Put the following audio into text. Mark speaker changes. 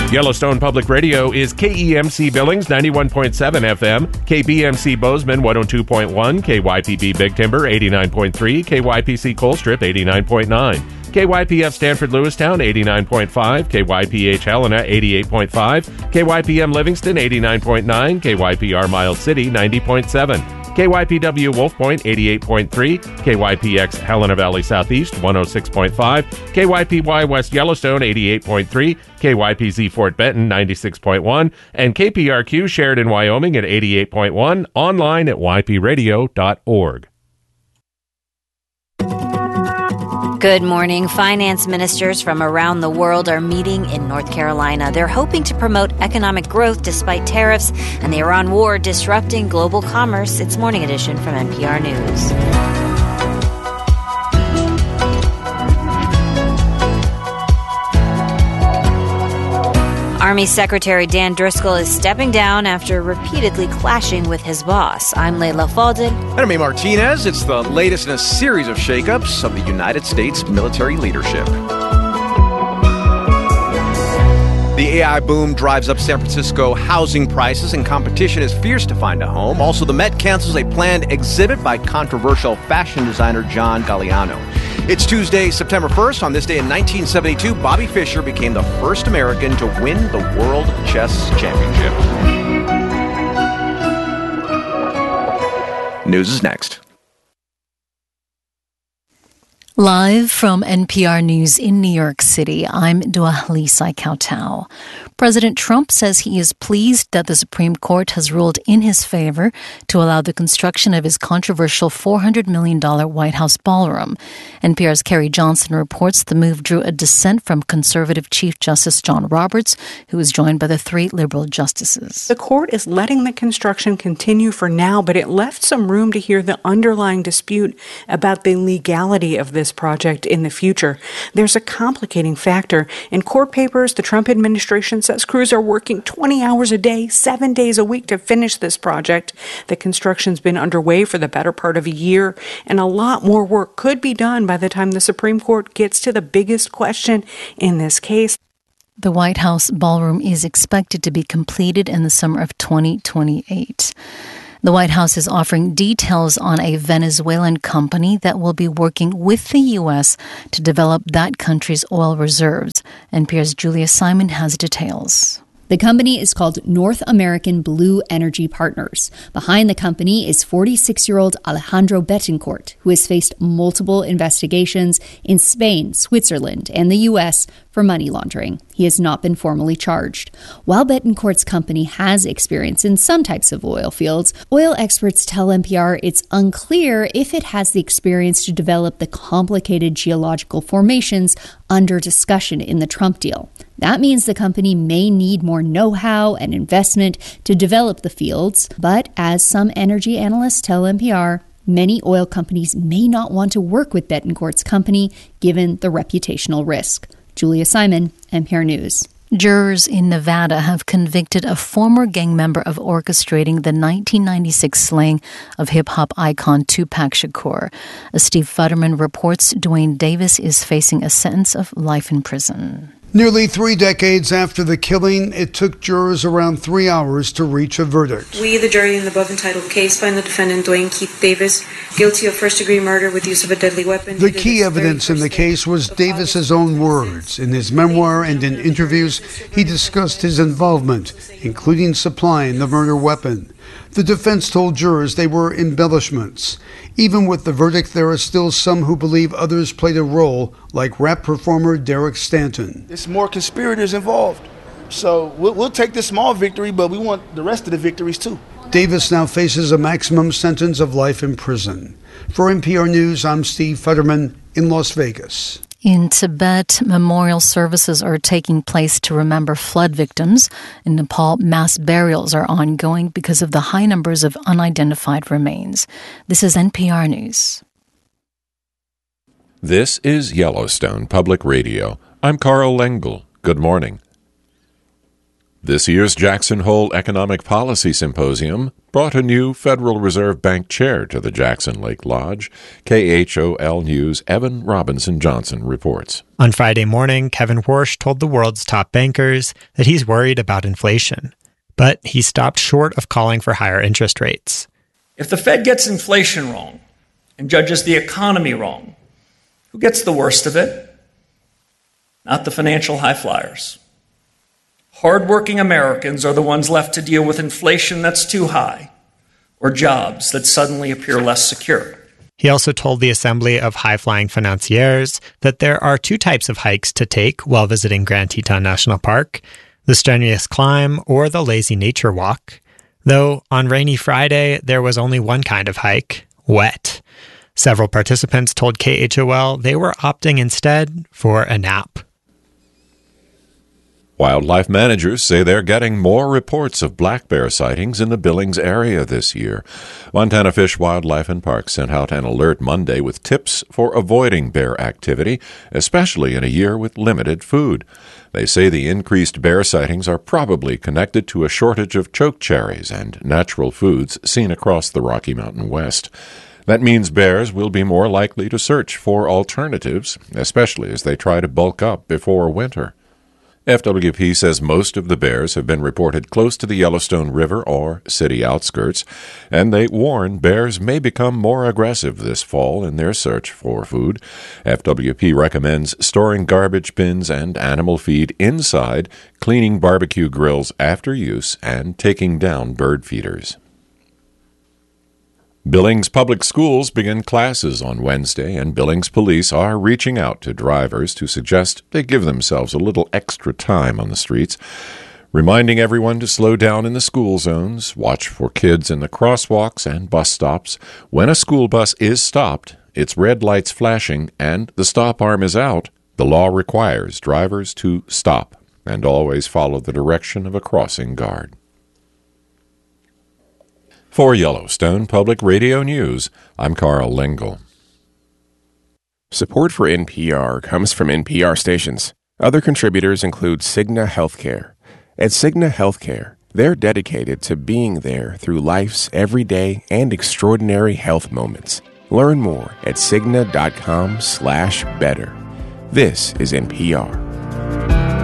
Speaker 1: Yellowstone Public Radio is KEMC Billings 91.7 FM, KBMC Bozeman 102.1, KYPB Big Timber 89.3, KYPC Colstrip 89.9, KYPF Stanford Lewistown 89.5, KYPH Helena 88.5, KYPM Livingston 89.9, KYPR Miles City 90.7. KYPW Wolf Point 88.3, KYPX Helena Valley Southeast 106.5, KYPY West Yellowstone 88.3, KYPZ Fort Benton 96.1, and KPRQ Sheridan, Wyoming at 88.1, online at ypradio.org.
Speaker 2: Good morning. Finance ministers from around the world are meeting in North Carolina. They're hoping to promote economic growth despite tariffs and the Iran war disrupting global commerce. It's Morning Edition from NPR News. Army Secretary Dan Driscoll is stepping down after repeatedly clashing with his boss. I'm Layla Faldin.
Speaker 3: And I'm A. Martinez. It's the latest in a series of shakeups of the United States military leadership. The AI boom drives up San Francisco housing prices, and competition is fierce to find a home. Also, the Met cancels a planned exhibit by controversial fashion designer John Galliano. It's Tuesday, September 1st. On this day in 1972, Bobby Fischer became the first American to win the World Chess Championship. News is next.
Speaker 4: Live from NPR News in New York City, I'm Dua-Lisa Kautau. President Trump says he is pleased that the Supreme Court has ruled in his favor to allow the construction of his controversial $400 million White House ballroom. NPR's Carrie Johnson reports the move drew a dissent from conservative Chief Justice John Roberts, who was joined by the three liberal justices.
Speaker 5: The court is letting the construction continue for now, but it left some room to hear the underlying dispute about the legality of this project in the future. There's a complicating factor. In court papers, the Trump administration says crews are working 20 hours a day, 7 days a week to finish this project. The construction's been underway for the better part of a year, and a lot more work could be done by the time the Supreme Court gets to the biggest question in this case.
Speaker 4: The White House ballroom is expected to be completed in the summer of 2028. The White House is offering details on a Venezuelan company that will be working with the U.S. to develop that country's oil reserves. NPR's Julia Simon has details.
Speaker 6: The company is called North American Blue Energy Partners. Behind the company is 46-year-old Alejandro Betancourt, who has faced multiple investigations in Spain, Switzerland, and the U.S. for money laundering. He has not been formally charged. While Betancourt's company has experience in some types of oil fields, oil experts tell NPR it's unclear if it has the experience to develop the complicated geological formations under discussion in the Trump deal. That means the company may need more know-how and investment to develop the fields, but as some energy analysts tell NPR, many oil companies may not want to work with Betancourt's company given the reputational risk. Julia Simon, NPR News.
Speaker 4: Jurors in Nevada have convicted a former gang member of orchestrating the 1996 slaying of hip-hop icon Tupac Shakur. As Steve Futterman reports, Dwayne Davis is facing a sentence of life in prison.
Speaker 7: Nearly 3 decades after the killing, it took jurors around 3 hours to reach a verdict.
Speaker 8: We, the jury in the above-entitled case, find the defendant, Dwayne Keith Davis, guilty of first-degree murder with use of a deadly weapon.
Speaker 7: The key evidence in the case was Davis's own words. In his memoir and in interviews, he discussed his involvement, including supplying the murder weapon. The defense told jurors they were embellishments. Even with the verdict, there are still some who believe others played a role, like rap performer Derek Stanton.
Speaker 9: There's more conspirators involved. So we'll take this small victory, but we want the rest of the victories too.
Speaker 7: Davis now faces a maximum sentence of life in prison. For NPR News, I'm Steve Futterman in Las Vegas.
Speaker 4: In Tibet, memorial services are taking place to remember flood victims. In Nepal, mass burials are ongoing because of the high numbers of unidentified remains. This is NPR News.
Speaker 10: This is Yellowstone Public Radio. I'm Carl Lengel. Good morning. This year's Jackson Hole Economic Policy Symposium brought a new Federal Reserve Bank chair to the Jackson Lake Lodge. KHOL News' Evan Robinson-Johnson reports.
Speaker 11: On Friday morning, Kevin Warsh told the world's top bankers that he's worried about inflation, but he stopped short of calling for higher interest rates.
Speaker 12: If the Fed gets inflation wrong and judges the economy wrong, who gets the worst of it? Not the financial high flyers. Hardworking Americans are the ones left to deal with inflation that's too high, or jobs that suddenly appear less secure.
Speaker 11: He also told the Assembly of High-Flying Financiers that there are two types of hikes to take while visiting Grand Teton National Park, the strenuous climb or the lazy nature walk. Though on rainy Friday, there was only one kind of hike, wet. Several participants told KHOL they were opting instead for a nap.
Speaker 10: Wildlife managers say they're getting more reports of black bear sightings in the Billings area this year. Montana Fish, Wildlife and Parks sent out an alert Monday with tips for avoiding bear activity, especially in a year with limited food. They say the increased bear sightings are probably connected to a shortage of choke cherries and natural foods seen across the Rocky Mountain West. That means bears will be more likely to search for alternatives, especially as they try to bulk up before winter. FWP says most of the bears have been reported close to the Yellowstone River or city outskirts, and they warn bears may become more aggressive this fall in their search for food. FWP recommends storing garbage bins and animal feed inside, cleaning barbecue grills after use, and taking down bird feeders. Billings Public Schools begin classes on Wednesday, and Billings police are reaching out to drivers to suggest they give themselves a little extra time on the streets, reminding everyone to slow down in the school zones, watch for kids in the crosswalks and bus stops. When a school bus is stopped, its red lights flashing, and the stop arm is out, the law requires drivers to stop and always follow the direction of a crossing guard. For Yellowstone Public Radio News, I'm Carl Lingle.
Speaker 13: Support for NPR comes from NPR stations. Other contributors include Cigna Healthcare. At Cigna Healthcare, they're dedicated to being there through life's everyday and extraordinary health moments. Learn more at Cigna.com/better. This is NPR.